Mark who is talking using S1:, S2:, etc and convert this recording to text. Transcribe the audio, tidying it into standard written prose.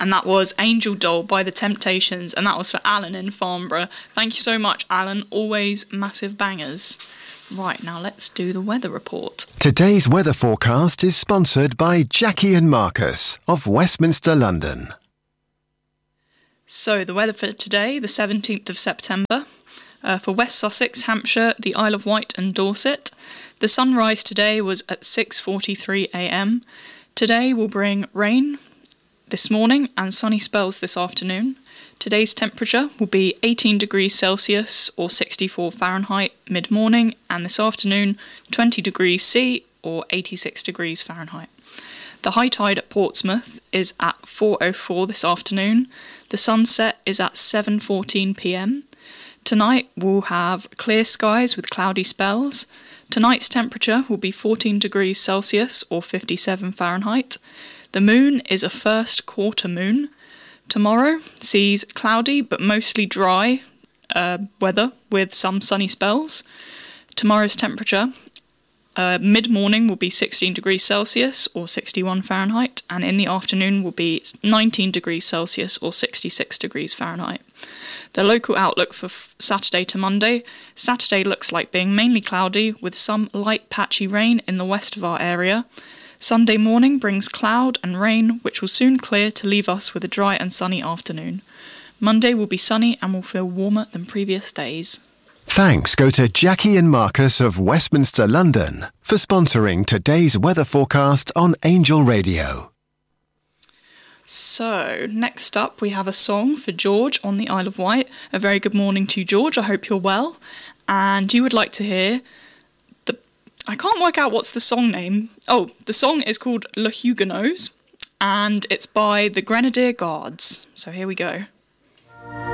S1: and that was Angel Doll by The Temptations, and that was for Alan in Farnborough. Thank you so much, Alan. Always massive bangers. Right, now let's do the weather report.
S2: Today's weather forecast is sponsored by Jackie and Marcus of Westminster, London.
S1: So the weather for today, the 17th of September, for West Sussex, Hampshire, the Isle of Wight and Dorset. The sunrise today was at 6:43 a.m. Today will bring rain this morning and sunny spells this afternoon. Today's temperature will be 18 degrees Celsius or 64 Fahrenheit mid-morning, and this afternoon 20 degrees C or 86 degrees Fahrenheit. The high tide at Portsmouth is at 4:04 this afternoon. The sunset is at 7:14 p.m. Tonight we'll have clear skies with cloudy spells. Tonight's temperature will be 14 degrees Celsius or 57 Fahrenheit. The moon is a first quarter moon. Tomorrow sees cloudy but mostly dry weather with some sunny spells. Tomorrow's temperature mid-morning will be 16 degrees Celsius or 61 Fahrenheit, and in the afternoon will be 19 degrees Celsius or 66 degrees Fahrenheit. The local outlook for Saturday to Monday. Saturday looks like being mainly cloudy with some light patchy rain in the west of our area. Sunday morning brings cloud and rain, which will soon clear to leave us with a dry and sunny afternoon. Monday will be sunny and will feel warmer than previous days.
S2: Thanks go to Jackie and Marcus of Westminster, London for sponsoring today's weather forecast on Angel Radio.
S1: So, next up we have a song for George on the Isle of Wight. A very good morning to you, George. I hope you're well. And you would like to hear I can't work out what's the song name. Oh, the song is called Le Huguenots, and it's by the Grenadier Guards. So here we go.